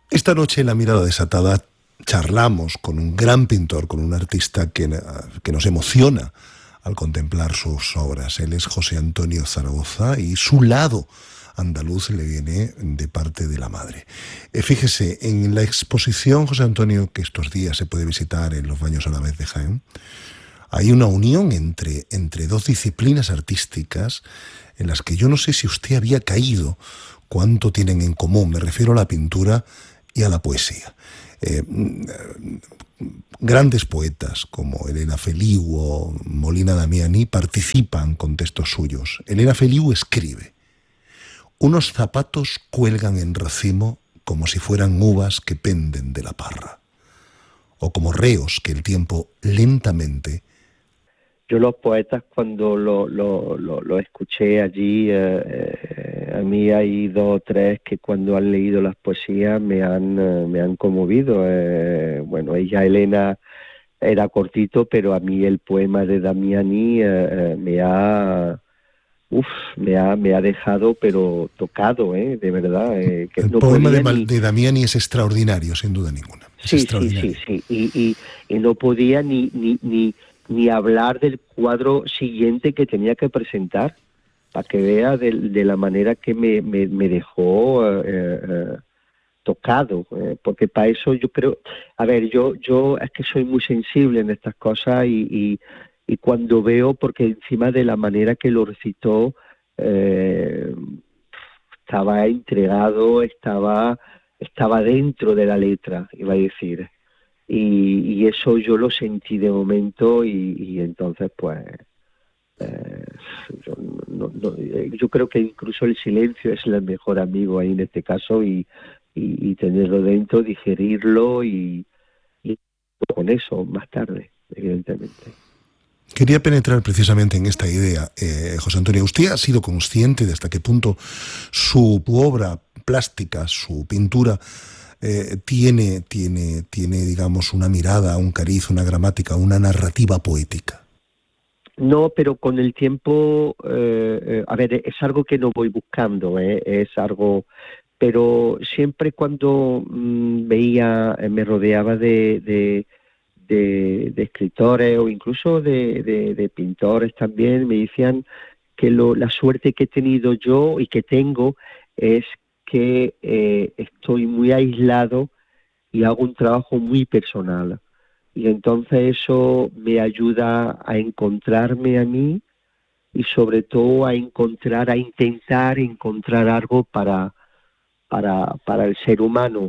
Esta noche en La Mirada Desatada charlamos con un gran pintor, con un artista que nos emociona al contemplar sus obras. Él es José Antonio Zaragoza y su lado andaluz le viene de parte de la madre. Fíjese, en la exposición José Antonio, que estos días se puede visitar en los Baños Alavés de Jaén, hay una unión entre dos disciplinas artísticas en las que yo no sé si usted había caído cuánto tienen en común. Me refiero a la pintura y a la poesía. Eh, Grandes poetas como Elena Feliu o Molina Damiani participan con textos suyos. Elena Feliu escribe: unos zapatos cuelgan en racimo como si fueran uvas que penden de la parra, o como reos que el tiempo lentamente... Yo los poetas cuando lo escuché allí, a mí hay dos o tres que cuando han leído las poesías me han conmovido. Bueno, ella, Elena, era cortito, pero a mí el poema de Damiani me ha dejado pero tocado, de verdad, que El no poema podía ni... de Damiani es extraordinario, sin duda ninguna. Es Sí, sí, sí, extraordinario. sí. Y no podía ni hablar del cuadro siguiente que tenía que presentar, para que vea de la manera que me dejó tocado, porque para eso yo creo, a ver, yo es que soy muy sensible en estas cosas y cuando veo, porque encima de la manera que lo recitó, eh, estaba entregado, estaba dentro de la letra, iba a decir. Y eso yo lo sentí de momento y entonces pues eh, yo, yo creo que incluso el silencio es el mejor amigo ahí en este caso y tenerlo dentro, digerirlo y con eso más tarde, evidentemente. Quería penetrar precisamente en esta idea, José Antonio. ¿Usted ha sido consciente de hasta qué punto su obra plástica, su pintura, tiene, digamos, una mirada, un cariz, una gramática, una narrativa poética? No, pero con el tiempo, a ver, es algo que no voy buscando, es algo, pero siempre cuando veía, me rodeaba de escritores o incluso de pintores también, me decían que la suerte que he tenido yo y que tengo es que estoy muy aislado y hago un trabajo muy personal. Y entonces eso me ayuda a encontrarme a mí y sobre todo a intentar encontrar algo para el ser humano.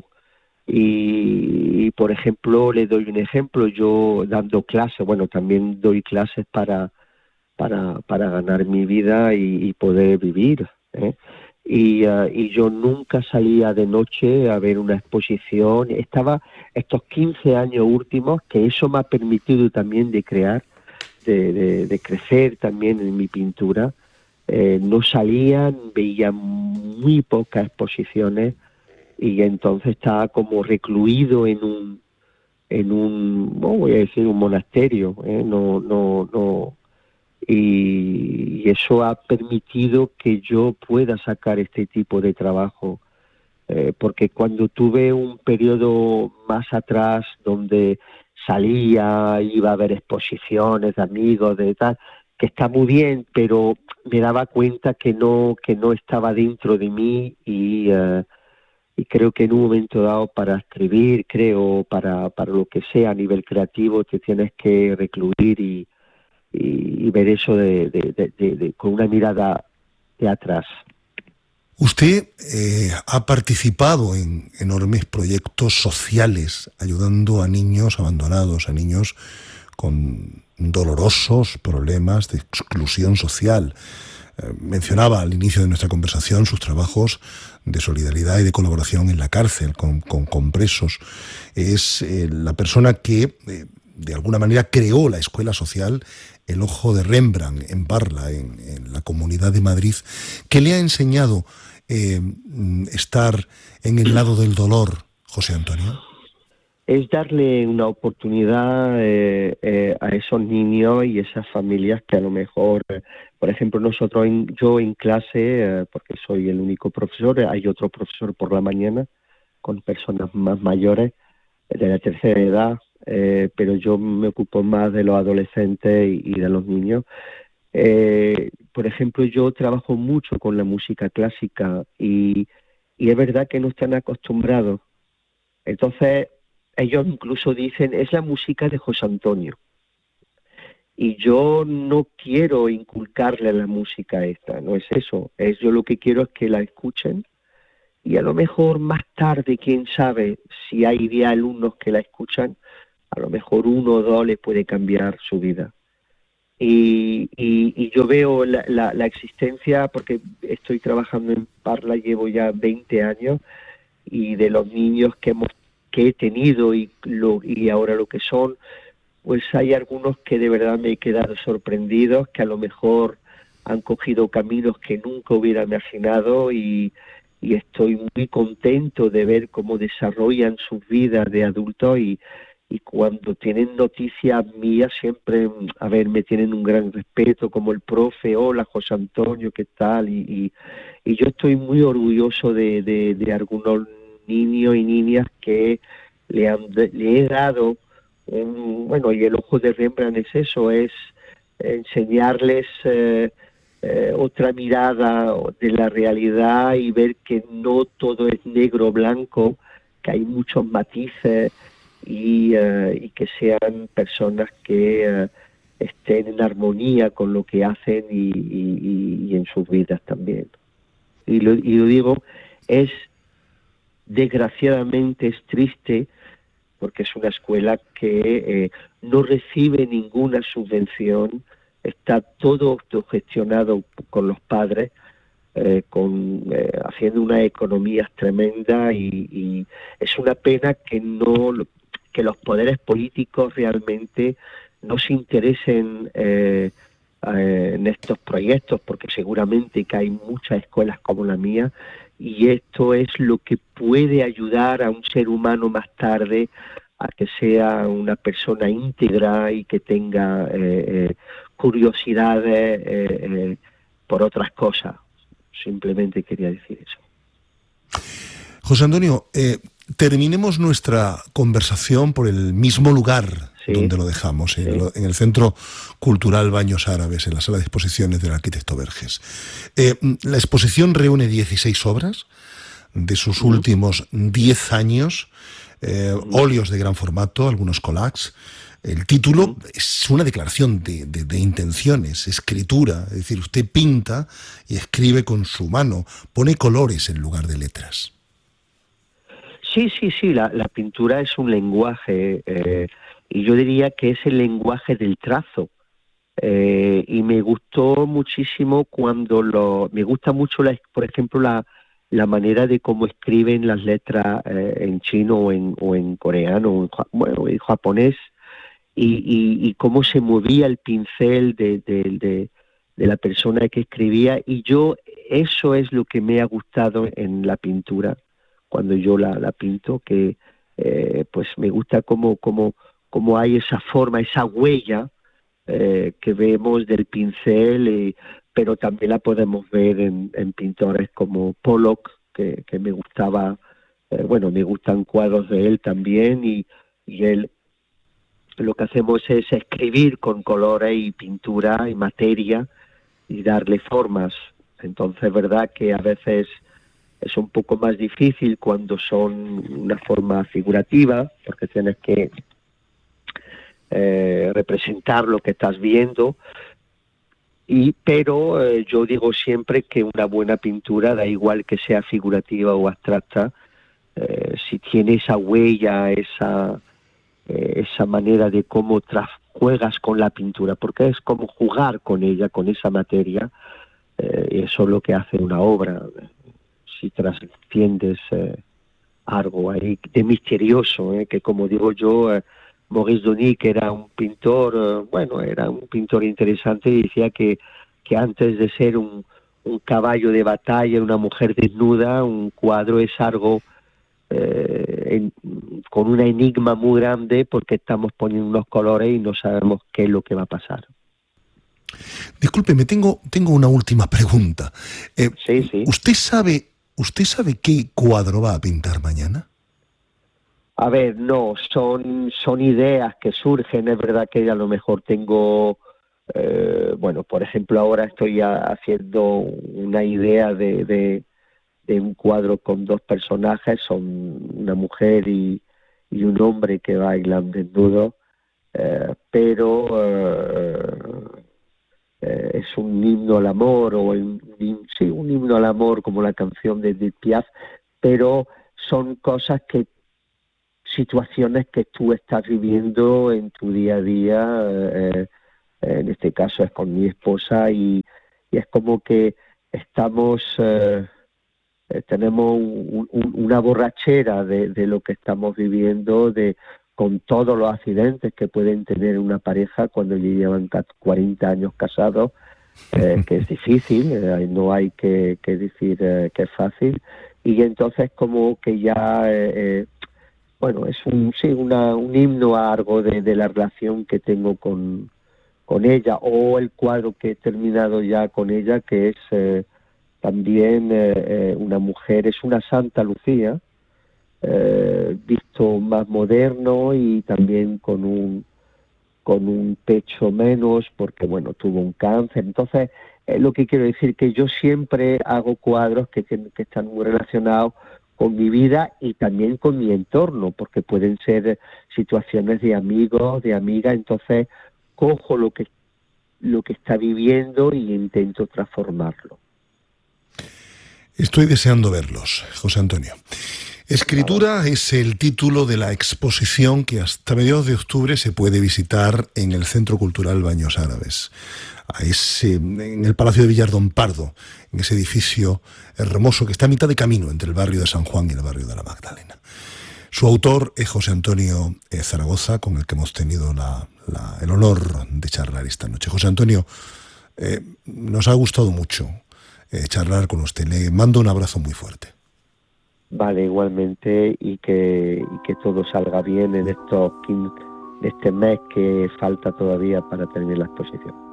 Por ejemplo, le doy un ejemplo, yo dando clases, bueno, también doy clases para ganar mi vida y poder vivir, ¿eh? Y yo nunca salía de noche a ver una exposición. Estaba estos 15 años últimos, que eso me ha permitido también de crear, de crecer también en mi pintura. No salían, veía muy pocas exposiciones y entonces estaba como recluido no voy a decir un monasterio, no, y eso ha permitido que yo pueda sacar este tipo de trabajo, porque cuando tuve un periodo más atrás donde salía, iba a ver exposiciones de amigos, de tal, que está muy bien, pero me daba cuenta que no estaba dentro de mí y creo que en un momento dado para escribir, para lo que sea a nivel creativo, te tienes que recluir y ver eso con una mirada de atrás. Usted ha participado en enormes proyectos sociales, ayudando a niños abandonados, a niños con dolorosos problemas de exclusión social. Mencionaba al inicio de nuestra conversación sus trabajos de solidaridad y de colaboración en la cárcel con presos. Es la persona que, de alguna manera, creó la escuela social El Ojo de Rembrandt en Parla, en la Comunidad de Madrid, que le ha enseñado estar en el lado del dolor, José Antonio. Es darle una oportunidad a esos niños y esas familias que a lo mejor, por ejemplo, yo en clase, porque soy el único profesor, hay otro profesor por la mañana con personas más mayores, de la tercera edad, pero yo me ocupo más de los adolescentes y de los niños. Por ejemplo, yo trabajo mucho con la música clásica y es verdad que no están acostumbrados. Entonces, ellos incluso dicen, es la música de José Antonio. Y yo no quiero inculcarle la música esta, no es eso. Yo lo que quiero es que la escuchen y a lo mejor más tarde, quién sabe, si hay 10 alumnos que la escuchan, a lo mejor 1 o 2 les puede cambiar su vida. Y yo veo la existencia, porque estoy trabajando en Parla, llevo ya 20 años, y de los niños que he tenido y ahora lo que son, pues hay algunos que de verdad me he quedado sorprendidos, que a lo mejor han cogido caminos que nunca hubiera imaginado y estoy muy contento de ver cómo desarrollan sus vidas de adultos y cuando tienen noticias mías siempre, a ver, me tienen un gran respeto, como el profe, hola José Antonio, ¿qué tal? Y yo estoy muy orgulloso de algunos niños y niñas que le he dado bueno, y el ojo de Rembrandt es eso, es enseñarles otra mirada de la realidad y ver que no todo es negro o blanco, que hay muchos matices y que sean personas que estén en armonía con lo que hacen y en sus vidas también. Y lo digo, desgraciadamente es triste, porque es una escuela que no recibe ninguna subvención, está todo autogestionado con los padres, haciendo unas economías tremendas y es una pena que los poderes políticos realmente no se interesen en estos proyectos, porque seguramente que hay muchas escuelas como la mía y esto es lo que puede ayudar a un ser humano más tarde a que sea una persona íntegra y que tenga curiosidades por otras cosas. Simplemente quería decir eso. José Antonio, terminemos nuestra conversación por el mismo lugar donde lo dejamos, en el Centro Cultural Baños Árabes, en la sala de exposiciones del arquitecto Verges. La exposición reúne 16 obras de sus últimos 10 años, óleos de gran formato, algunos collages. El título es una declaración de intenciones, escritura, es decir, usted pinta y escribe con su mano, pone colores en lugar de letras. Sí, la pintura es un lenguaje, y yo diría que es el lenguaje del trazo. Y me gustó muchísimo me gusta mucho, por ejemplo, la manera de cómo escriben las letras en chino o en coreano, en japonés, y cómo se movía el pincel de la persona que escribía. Y eso es lo que me ha gustado en la pintura, cuando yo la pinto, que pues me gusta cómo hay esa forma, esa huella que vemos del pincel, pero también la podemos ver en pintores como Pollock, que me gustaba, me gustan cuadros de él también, y él, lo que hacemos es escribir con colores y pintura y materia y darle formas. Entonces es verdad que a veces es un poco más difícil cuando son una forma figurativa, porque tienes que representar lo que estás viendo, pero yo digo siempre que una buena pintura, da igual que sea figurativa o abstracta, si tiene esa huella, esa manera de cómo juegas con la pintura, porque es como jugar con ella, con esa materia, y eso es lo que hace una obra. Si trasciendes algo ahí de misterioso, que como digo yo, Maurice Denis, que era un pintor, era un pintor interesante, y decía que antes de ser un caballo de batalla, una mujer desnuda, un cuadro es algo con un enigma muy grande, porque estamos poniendo unos colores y no sabemos qué es lo que va a pasar. Discúlpeme, tengo una última pregunta. Sí. ¿Usted sabe qué cuadro va a pintar mañana? A ver, no, son ideas que surgen. Es verdad que a lo mejor tengo, bueno, por ejemplo, ahora estoy haciendo una idea de un cuadro con dos personajes, son una mujer y un hombre que bailan desnudos, pero es un himno al amor, sí, un himno al amor como la canción de Edith Piaf, pero son cosas situaciones que tú estás viviendo en tu día a día, en este caso es con mi esposa, y es como que estamos, tenemos una borrachera de lo que estamos viviendo, con todos los accidentes que pueden tener una pareja cuando ya llevan 40 años casados, que es difícil, no hay que decir que es fácil, y entonces como que ya... bueno, es un himno a algo de la relación que tengo con ella, o el cuadro que he terminado ya con ella, que es también una mujer, es una Santa Lucía, visto más moderno y también con un pecho menos, porque bueno, tuvo un cáncer. Entonces, lo que quiero decir que yo siempre hago cuadros que están muy relacionados con mi vida y también con mi entorno, porque pueden ser situaciones de amigos, de amigas. Entonces cojo lo que está viviendo y intento transformarlo. Estoy deseando verlos, José Antonio. Escritura es el título de la exposición que hasta mediados de octubre se puede visitar en el Centro Cultural Baños Árabes, en el Palacio de Villardón Pardo, en ese edificio hermoso que está a mitad de camino entre el barrio de San Juan y el barrio de la Magdalena. Su autor es José Antonio Zaragoza, con el que hemos tenido el honor de charlar esta noche. José Antonio, nos ha gustado mucho charlar con usted. Le mando un abrazo muy fuerte. Vale, igualmente, y que todo salga bien en este mes que falta todavía para terminar la exposición.